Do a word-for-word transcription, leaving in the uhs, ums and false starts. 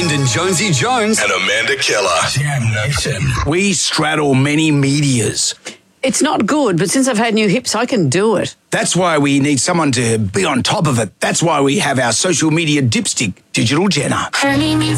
Brendan Jonesy Jones and Amanda Keller. Jam Nation. We straddle many medias. It's not good, but since I've had new hips, I can do it. That's why we need someone to be on top of it. That's why we have our social media dipstick, Digital Jenna. Honey means